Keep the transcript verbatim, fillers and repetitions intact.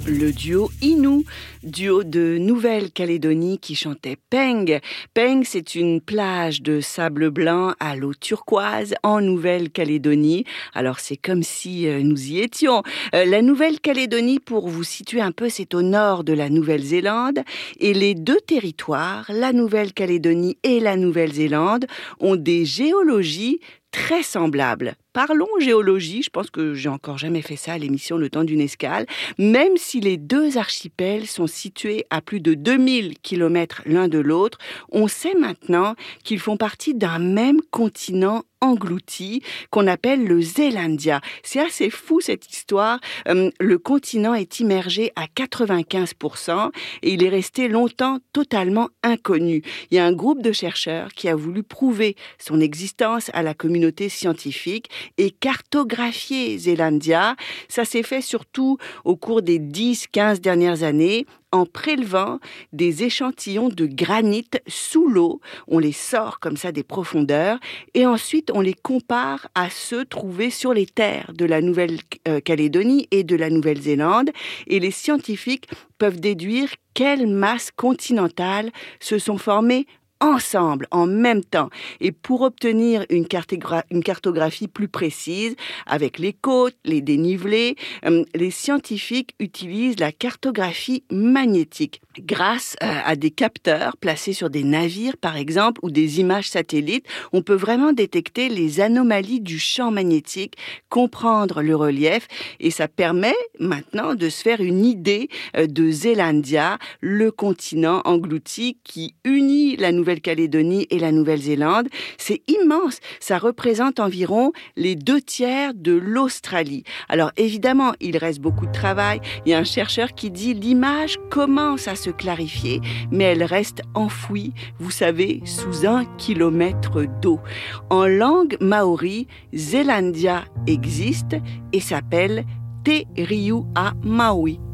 Le duo Innu, duo de Nouvelle-Calédonie qui chantait Peng. Peng, c'est une plage de sable blanc à l'eau turquoise en Nouvelle-Calédonie. Alors c'est comme si euh, nous y étions. Euh, la Nouvelle-Calédonie, pour vous situer un peu, c'est au nord de la Nouvelle-Zélande. Et les deux territoires, la Nouvelle-Calédonie et la Nouvelle-Zélande, ont des géologies très semblables. Parlons géologie, je pense que j'ai encore jamais fait ça à l'émission Le Temps d'une escale, même si les deux archipels sont situés à plus de deux mille kilomètres l'un de l'autre, on sait maintenant qu'ils font partie d'un même continent englouti qu'on appelle le Zélandia. C'est assez fou cette histoire. Euh, le continent est immergé à quatre-vingt-quinze pour cent et il est resté longtemps totalement inconnu. Il y a un groupe de chercheurs qui a voulu prouver son existence à la communauté scientifique et cartographier Zélandia. Ça s'est fait surtout au cours des dix quinze dernières années en prélevant des échantillons de granit sous l'eau. On les sort comme ça des profondeurs et ensuite on les compare à ceux trouvés sur les terres de la Nouvelle-Calédonie et de la Nouvelle-Zélande. Et les scientifiques peuvent déduire quelles masses continentales se sont formées ensemble, en même temps. Et pour obtenir une, cartogra- une cartographie plus précise, avec les côtes, les dénivelés, euh, les scientifiques utilisent la cartographie magnétique. Grâce euh, à des capteurs placés sur des navires, par exemple, ou des images satellites, on peut vraiment détecter les anomalies du champ magnétique, comprendre le relief, et ça permet maintenant de se faire une idée euh, de Zélandia, le continent englouti qui unit la Nouvelle Nouvelle-Calédonie et la Nouvelle-Zélande. C'est immense. Ça représente environ les deux tiers de l'Australie. Alors évidemment, il reste beaucoup de travail. Il y a un chercheur qui dit l'image commence à se clarifier, mais elle reste enfouie, vous savez, sous un kilomètre d'eau. En langue maori, Zélandia existe et s'appelle Te Riu a Maui.